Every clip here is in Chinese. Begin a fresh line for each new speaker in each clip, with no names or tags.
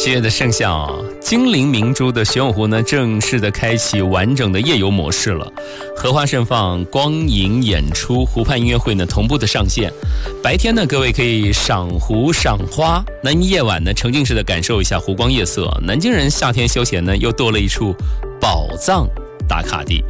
7月的盛夏精灵明珠的玄武湖呢，正式的开启完整的夜游模式了。荷花盛放，光影演出，湖畔音乐会呢同步的上线。白天呢，各位可以赏湖赏花；那夜晚呢，沉浸式的感受一下湖光夜色。南京人夏天休闲呢，又多了一处宝藏打卡地。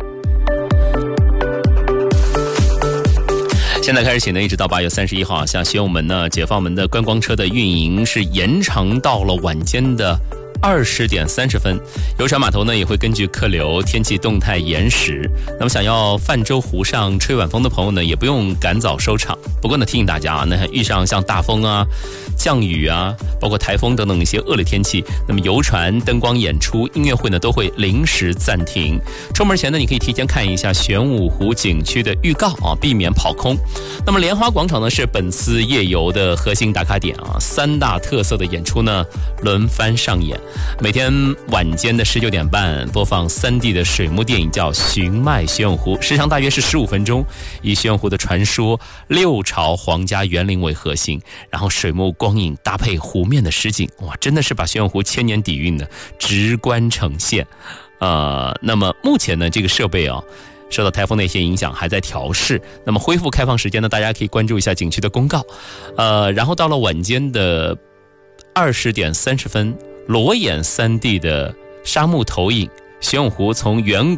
现在开始起呢，一直到8月31号，像玄武门呢，解放门的观光车的运营是延长到了晚间的20点30分。游船码头呢也会根据客流、天气动态延时。那么想要泛舟湖上吹晚风的朋友呢，也不用赶早收场。不过呢，提醒大家啊，那遇上像大风啊、降雨啊，包括台风等等一些恶劣天气，那么游船、灯光演出、音乐会呢都会临时暂停。出门前呢，你可以提前看一下玄武湖景区的预告啊，避免跑空。那么莲花广场呢是本次夜游的核心打卡点啊，3大特色的演出呢轮番上演。每天晚间的19点半播放3D 的水幕电影，叫《寻脉玄武湖》，时长大约是15分钟，以玄武湖的传说、6朝皇家园林为核心，然后水幕光影搭配湖面的实景，哇，真的是把玄武湖千年底蕴的直观呈现。那么目前呢，这个设备受到台风的一些影响，还在调试。那么恢复开放时间呢，大家可以关注一下景区的公告。然后到了晚间的20点30分，裸眼3D 的沙幕投影，玄武湖从远